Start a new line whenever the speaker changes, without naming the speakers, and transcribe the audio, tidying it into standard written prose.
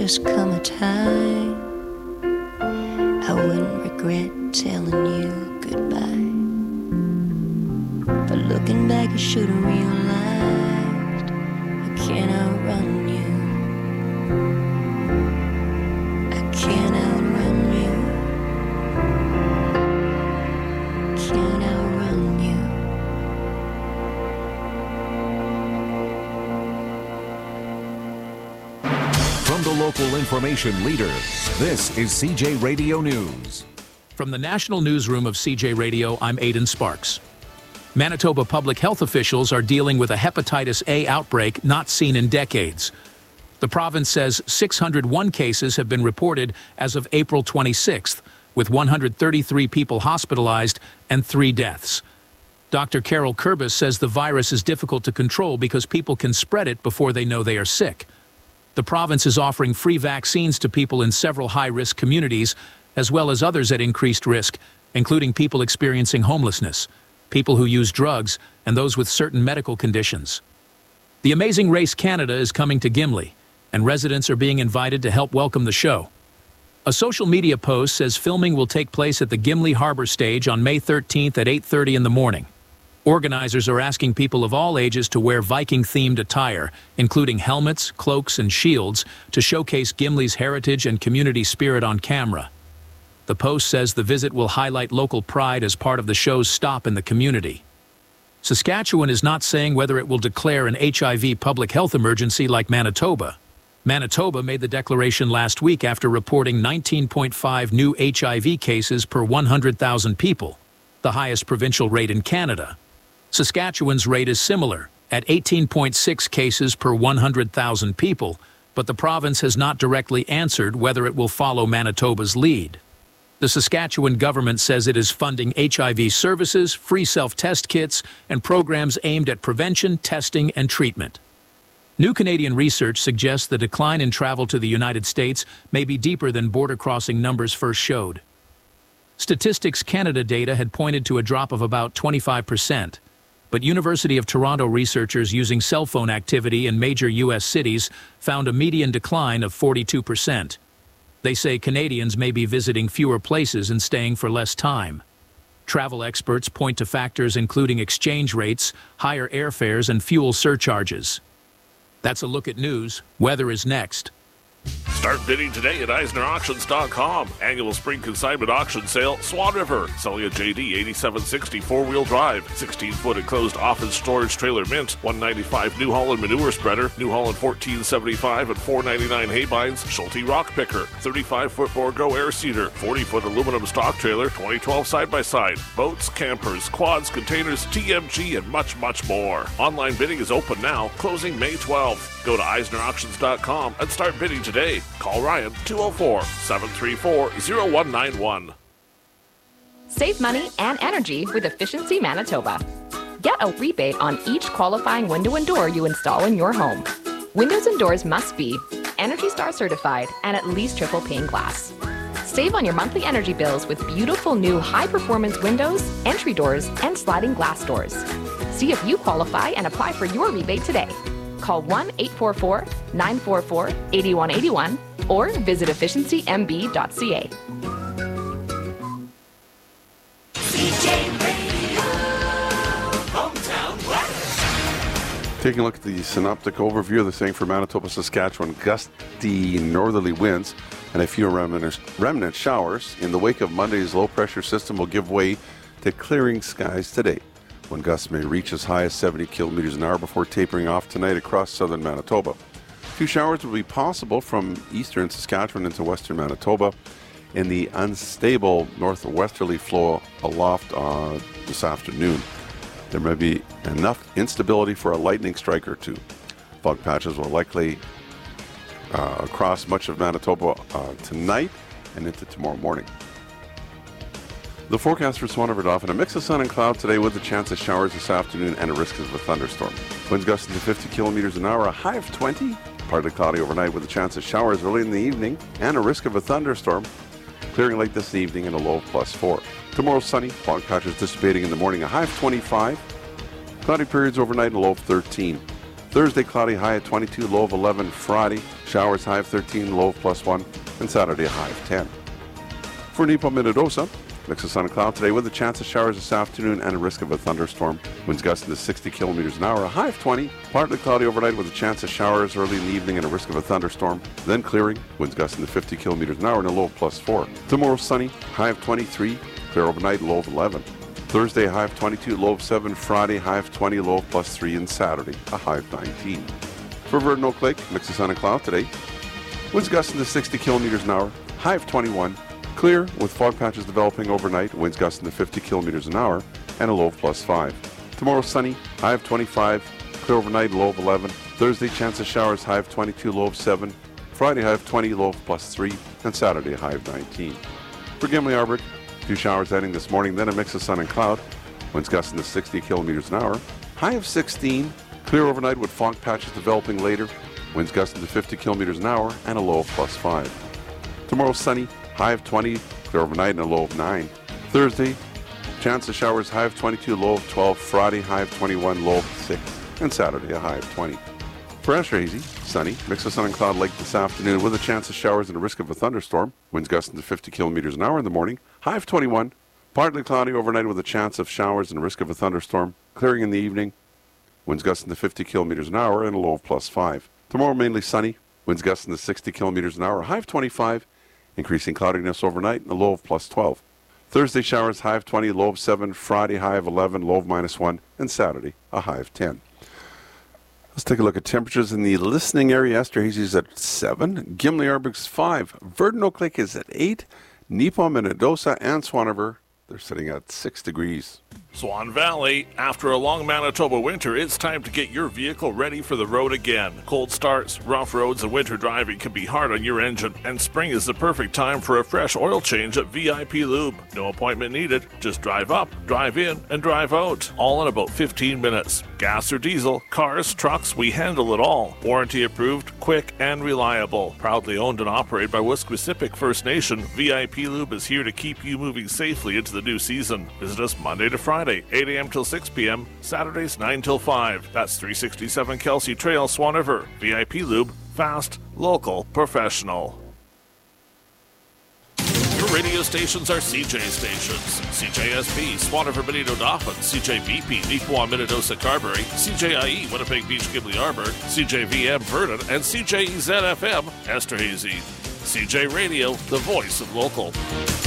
just come a time I wouldn't regret telling you goodbye. But looking back, I should have realized I can't outrun you. I can't outrun you. Can't outrun you.
From the local information leader, this is CJ Radio News.
From the National Newsroom of CJ Radio, I'm Aidan Sparks. Manitoba public health officials are dealing with a hepatitis A outbreak not seen in decades. The province says 601 cases have been reported as of April 26th, with 133 people hospitalized and 3 deaths. Dr. Carol Kerbis says the virus is difficult to control because people can spread it before they know they are sick. The province is offering free vaccines to people in several high-risk communities, as well as others at increased risk, including people experiencing homelessness, people who use drugs, and those with certain medical conditions. The Amazing Race Canada is coming to Gimli, and residents are being invited to help welcome the show. A social media post says filming will take place at the Gimli Harbor Stage on May 13th at 8:30 in the morning. Organizers are asking people of all ages to wear Viking-themed attire, including helmets, cloaks, and shields, to showcase Gimli's heritage and community spirit on camera. The post says the visit will highlight local pride as part of the show's stop in the community. Saskatchewan is not saying whether it will declare an HIV public health emergency like Manitoba. Manitoba made the declaration last week after reporting 19.5 new HIV cases per 100,000 people, the highest provincial rate in Canada. Saskatchewan's rate is similar, at 18.6 cases per 100,000 people, but the province has not directly answered whether it will follow Manitoba's lead. The Saskatchewan government says it is funding HIV services, free self-test kits, and programs aimed at prevention, testing, and treatment. New Canadian research suggests the decline in travel to the United States may be deeper than border-crossing numbers first showed. Statistics Canada data had pointed to a drop of about 25%, but University of Toronto researchers using cell phone activity in major U.S. cities found a median decline of 42%. They say Canadians may be visiting fewer places and staying for less time. Travel experts point to factors including exchange rates, higher airfares, and fuel surcharges. That's a look at news. Weather is next.
Start bidding today at EisnerAuctions.com. Annual spring consignment auction sale, Swan River. Selling a JD 8760 four-wheel drive. 16-foot enclosed office storage trailer mint. $195 New Holland manure spreader. New Holland 1475 and $499 hay binds. Schulte rock picker. 35-foot Borgo air seeder. 40-foot aluminum stock trailer. 2012 side-by-side. Boats, campers, quads, containers, TMG, and much, much more. Online bidding is open now. Closing May 12th. Go to EisnerAuctions.com and start bidding today. Call Ryan 204-734-0191.
Save money and energy with Efficiency Manitoba. Get a rebate on each qualifying window and door you install in your home. Windows and doors must be Energy Star certified and at least triple pane glass. Save on your monthly energy bills with beautiful new high-performance windows, entry doors, and sliding glass doors. See if you qualify and apply for your rebate today. Call 1-844-944-8181 or visit efficiencymb.ca.
Taking a look at the synoptic overview of the same for Manitoba, Saskatchewan, gusty northerly winds and a few remnant showers. In the wake of Monday's low-pressure system will give way to clearing skies today, when gusts may reach as high as 70 kilometers an hour before tapering off tonight across southern Manitoba. A few showers will be possible from eastern Saskatchewan into western Manitoba in the unstable northwesterly flow aloft this afternoon. There may be enough instability for a lightning strike or two. Fog patches will likely across much of Manitoba tonight and into tomorrow morning. The forecast for Swan River Dauphin, a mix of sun and cloud today with a chance of showers this afternoon and a risk of a thunderstorm. Winds gusting to 50 kilometers an hour, a high of 20. Partly cloudy overnight with a chance of showers early in the evening and a risk of a thunderstorm. Clearing late this evening and a low of +4. Tomorrow sunny, fog patches dissipating in the morning, a high of 25. Cloudy periods overnight and a low of 13. Thursday, cloudy, high at 22, low of 11. Friday, showers, high of 13, low of +1. And Saturday, a high of 10. For Nepo Minnedosa, mix of sun and cloud today with a chance of showers this afternoon and a risk of a thunderstorm. Winds gusting to 60 kilometers an hour, a high of 20. Partly cloudy overnight with a chance of showers early in the evening and a risk of a thunderstorm. Then clearing, winds gusting to 50 kilometers an hour and a low of +4. Tomorrow, sunny, high of 23. Clear overnight, low of 11. Thursday, high of 22, low of 7. Friday, high of 20, low of +3. And Saturday, a high of 19. For Verdon Oak Lake, mix of sun and cloud today. Winds gusting to 60 kilometers an hour, high of 21. Clear with fog patches developing overnight, winds gusting to 50 kilometers an hour and a low of +5. Tomorrow, sunny, high of 25. Clear overnight, low of 11. Thursday, chance of showers, high of 22, low of 7. Friday, high of 20, low of +3. And Saturday, a high of 19. For Gimli Arbor, a few showers ending this morning, then a mix of sun and cloud. Winds gusting to 60 kilometers an hour. High of 16. Clear overnight with fog patches developing later. Winds gusting to 50 kilometers an hour and a low of +5. Tomorrow, sunny, high of 20. Clear overnight and a low of 9. Thursday, chance of showers, high of 22, low of 12. Friday, high of 21, low of 6. And Saturday, a high of 20. For Esterhazy, sunny, mix of sun and cloud late this afternoon with a chance of showers and a risk of a thunderstorm. Winds gusting to 50 kilometers an hour in the morning. High of 21. Partly cloudy overnight with a chance of showers and a risk of a thunderstorm. Clearing in the evening. Winds gusting to 50 kilometers an hour and a low of +5. Tomorrow, mainly sunny. Winds gusting to 60 kilometers an hour. High of 25. Increasing cloudiness overnight and a low of +12. Thursday, showers, high of 20, low of 7. Friday, high of 11, low of -1. And Saturday, a high of 10. Let's take a look at temperatures in the listening area. Esterhazy is at 7. Gimli Arbor's 5. Verdon Oak Lake is at 8. Nepo Minnedosa and Swan River, they're sitting at 6 degrees.
Swan Valley, after a long Manitoba winter, it's time to get your vehicle ready for the road again. Cold starts, rough roads, and winter driving can be hard on your engine, and spring is the perfect time for a fresh oil change at VIP Lube. No appointment needed. Just drive up, drive in, and drive out, all in about 15 minutes. Gas or diesel, cars, trucks, we handle it all. Warranty approved, quick, and reliable. Proudly owned and operated by Wesquisipic First Nation, VIP Lube is here to keep you moving safely into the new season. Visit us Monday to Friday, 8 a.m. till 6 p.m., Saturdays 9 till 5. That's 367 Kelsey Trail, Swan River. VIP Lube, fast, local, professional. Your radio stations are CJ stations. CJSP, Swan River, Benito Dauphin, CJBP, Neepawa, Minnedosa, Carberry, CJIE, Winnipeg Beach, Gimli Arbor, CJVM, Verdon, and CJEZ-FM, Esterhazy. CJ Radio, the voice of local.